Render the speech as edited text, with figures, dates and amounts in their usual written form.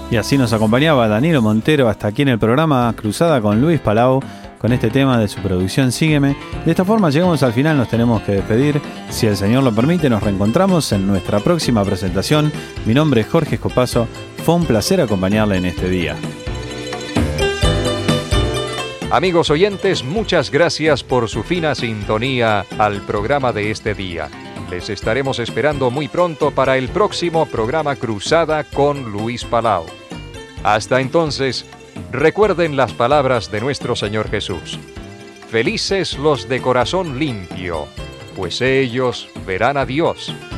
Y así nos acompañaba Danilo Montero hasta aquí en el programa Cruzada con Luis Palau, con este tema de su producción Sígueme. De esta forma llegamos al final, nos tenemos que despedir. Si el Señor lo permite, nos reencontramos en nuestra próxima presentación. Mi nombre es Jorge Escopazo, fue un placer acompañarle en este día. Amigos oyentes, muchas gracias por su fina sintonía al programa de este día. Les estaremos esperando muy pronto para el próximo programa Cruzada con Luis Palau. Hasta entonces, recuerden las palabras de nuestro Señor Jesús. Felices los de corazón limpio, pues ellos verán a Dios.